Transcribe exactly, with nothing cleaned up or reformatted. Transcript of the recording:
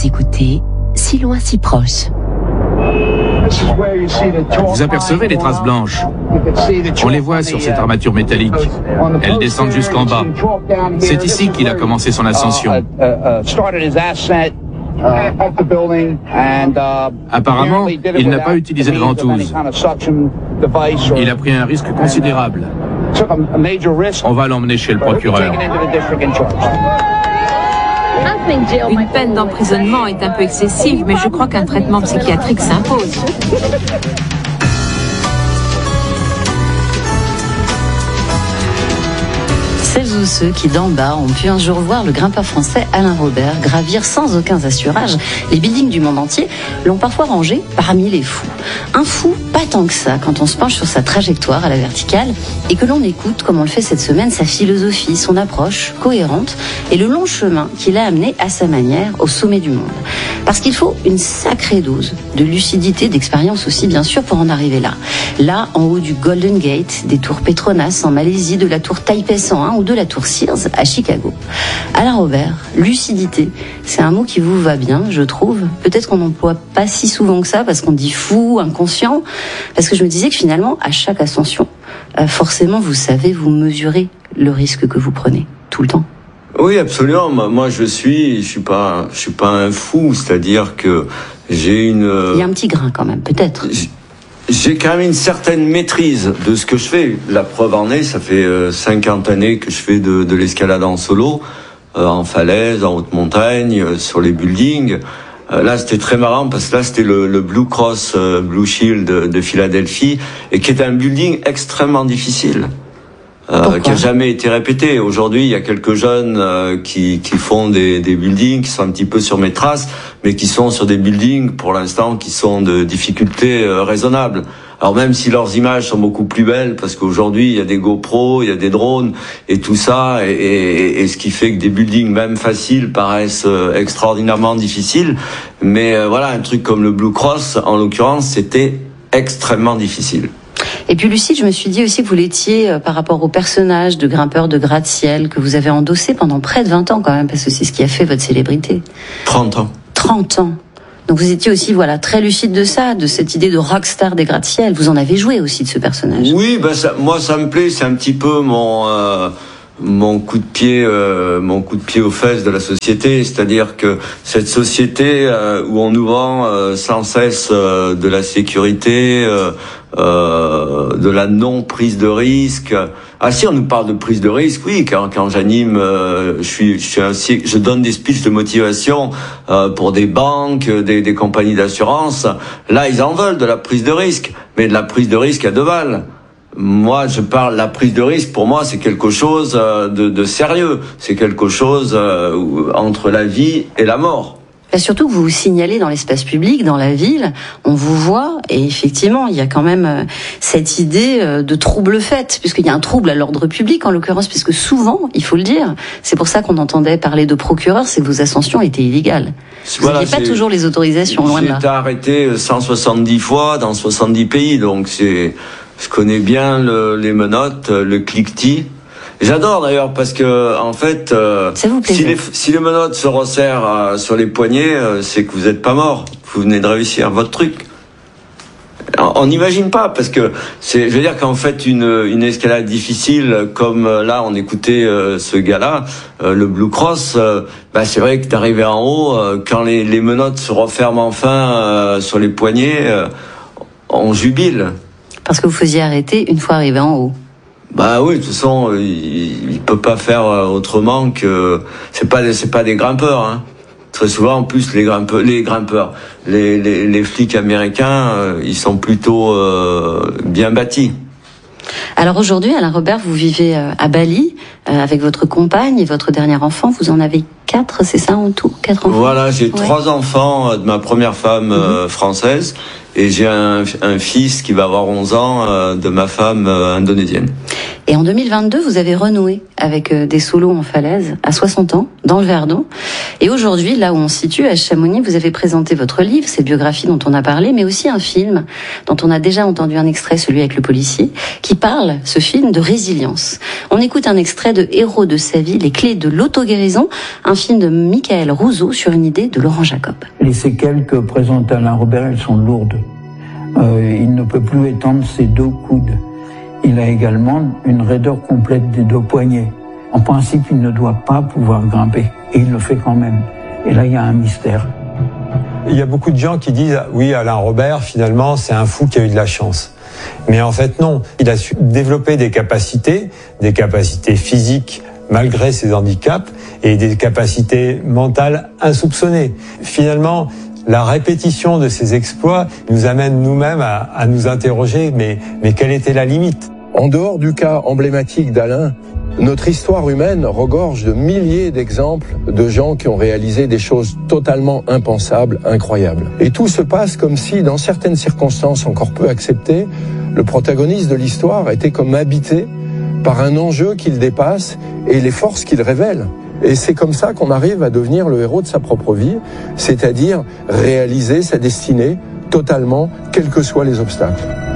Vous écoutez Si loin si proche. Vous apercevez les traces blanches. On les voit sur cette armature métallique. Elles descendent jusqu'en bas. C'est ici qu'il a commencé son ascension. Apparemment, il n'a pas utilisé de ventouse. Il a pris un risque considérable. On va l'emmener chez le procureur. Une peine d'emprisonnement est un peu excessive, mais je crois qu'un traitement psychiatrique s'impose. Celles ou ceux qui d'en bas ont pu un jour voir le grimpeur français Alain Robert gravir sans aucun assurage les buildings du monde entier l'ont parfois rangé parmi les fous. Un fou, pas tant que ça, quand on se penche sur sa trajectoire à la verticale et que l'on écoute, comme on le fait cette semaine, sa philosophie, son approche cohérente et le long chemin qu'il a amené à sa manière au sommet du monde. Parce qu'il faut une sacrée dose de lucidité, d'expérience aussi bien sûr pour en arriver là. Là, en haut du Golden Gate, des tours Petronas en Malaisie, de la tour Taipei cent un ou de la tour Sears à Chicago. Alain Robert, lucidité, c'est un mot qui vous va bien, je trouve. Peut-être qu'on n'emploie pas si souvent que ça parce qu'on dit fou, inconscient. Parce que je me disais que finalement, à chaque ascension, euh, forcément, vous savez, vous mesurez le risque que vous prenez tout le temps. Oui, absolument. Moi, je suis, je suis pas, je suis pas un fou. C'est-à-dire que j'ai une. Il y a un petit grain quand même, peut-être. J'ai quand même une certaine maîtrise de ce que je fais. La preuve en est, ça fait cinquante années que je fais de, de l'escalade en solo, euh, en falaise, en haute montagne, euh, sur les buildings. Euh, là, c'était très marrant parce que là, c'était le, le Blue Cross euh, Blue Shield de, de Philadelphie et qui est un building extrêmement difficile. Euh, qui a jamais été répété. Aujourd'hui, il y a quelques jeunes euh, qui, qui font des, des buildings qui sont un petit peu sur mes traces, mais qui sont sur des buildings, pour l'instant, qui sont de difficultés euh, raisonnables. Alors même si leurs images sont beaucoup plus belles, parce qu'aujourd'hui, il y a des GoPro, il y a des drones, et tout ça, et, et, et ce qui fait que des buildings, même faciles, paraissent euh, extraordinairement difficiles. Mais euh, voilà, un truc comme le Blue Cross, en l'occurrence, c'était extrêmement difficile. Et puis Lucie, je me suis dit aussi que vous l'étiez euh, par rapport au personnage de grimpeur de gratte-ciel que vous avez endossé pendant près de vingt ans quand même, parce que c'est ce qui a fait votre célébrité. trente ans. trente ans. Donc vous étiez aussi voilà très lucide de ça, de cette idée de rockstar des gratte-ciel. Vous en avez joué aussi de ce personnage. Oui, ben ça, moi ça me plaît, c'est un petit peu mon... Euh... mon coup de pied euh, mon coup de pied aux fesses de la société, c'est-à-dire que cette société euh, où on nous vend euh, sans cesse euh, de la sécurité, euh, euh, de la non prise de risque. Ah si, on nous parle de prise de risque, oui, quand quand j'anime euh, je suis je suis ainsi, je donne des speeches de motivation euh, pour des banques, des des compagnies d'assurance. Là, ils en veulent de la prise de risque, mais de la prise de risque à deux balles. Moi, je parle, la prise de risque, pour moi, c'est quelque chose de, de sérieux. C'est quelque chose euh, entre la vie et la mort. Et surtout que vous vous signalez dans l'espace public, dans la ville, on vous voit, et effectivement, il y a quand même cette idée de trouble fait, puisqu'il y a un trouble à l'ordre public, en l'occurrence, puisque souvent, il faut le dire, c'est pour ça qu'on entendait parler de procureur, c'est que vos ascensions étaient illégales. Vous n'aviez voilà, pas toujours les autorisations, loin de là. J'ai été arrêté cent soixante-dix fois dans soixante-dix pays, donc c'est... Je connais bien le, les menottes, le cliquetis. J'adore d'ailleurs parce que en fait, euh, si, les, si les menottes se resserrent euh, sur les poignets, euh, c'est que vous n'êtes pas mort. Vous venez de réussir votre truc. On n'imagine pas parce que c'est, je veux dire qu'en fait une, une escalade difficile comme là on écoutait euh, ce gars-là, euh, le Blue Cross, euh, bah c'est vrai que d'arriver en haut, euh, quand les, les menottes se referment enfin euh, sur les poignets, euh, on jubile. Parce que vous faisiez arrêter une fois arrivé en haut. Bah oui, de toute façon, il, il peut pas faire autrement que c'est pas c'est pas des grimpeurs. Hein. Très souvent, en plus, les grimpeurs, les grimpeurs, les les, les flics américains, euh, ils sont plutôt euh, bien bâtis. Alors aujourd'hui, Alain Robert, vous vivez à Bali euh, avec votre compagne et votre dernier enfant. Vous en avez quatre, c'est ça en tout, quatre enfants. Voilà, j'ai ouais. trois enfants de ma première femme mmh. euh, française. Et j'ai un, un fils qui va avoir onze ans euh, de ma femme euh, indonésienne. Et en deux mille vingt-deux, vous avez renoué avec euh, des solos en falaise à soixante ans, dans le Verdon. Et aujourd'hui, là où on se situe, à Chamonix, vous avez présenté votre livre, cette biographie dont on a parlé, mais aussi un film dont on a déjà entendu un extrait, celui avec le policier, qui parle, ce film, de résilience. On écoute un extrait de Héros de sa vie, les clés de l'auto-guérison, un film de Michael Rousseau sur une idée de Laurent Jacob. Les séquelles que présente Alain Robert, elles sont lourdes. Euh, il ne peut plus étendre ses deux coudes. Il a également une raideur complète des deux poignets. En principe, il ne doit pas pouvoir grimper. Et il le fait quand même. Et là, il y a un mystère. Il y a beaucoup de gens qui disent « Oui, Alain Robert, finalement, c'est un fou qui a eu de la chance ». Mais en fait, non. Il a su développer des capacités, des capacités physiques malgré ses handicaps et des capacités mentales insoupçonnées. Finalement, la répétition de ces exploits nous amène nous-mêmes à, à nous interroger, mais, mais quelle était la limite ? En dehors du cas emblématique d'Alain, notre histoire humaine regorge de milliers d'exemples de gens qui ont réalisé des choses totalement impensables, incroyables. Et tout se passe comme si, dans certaines circonstances encore peu acceptées, le protagoniste de l'histoire était comme habité par un enjeu qu'il dépasse et les forces qu'il révèle. Et c'est comme ça qu'on arrive à devenir le héros de sa propre vie, c'est-à-dire réaliser sa destinée totalement, quels que soient les obstacles.